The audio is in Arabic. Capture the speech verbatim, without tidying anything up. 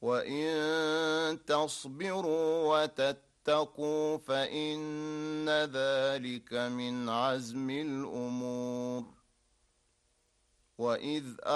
وإن تصبروا وتتقوا فإن ذلك من عزم الأمور. وإذ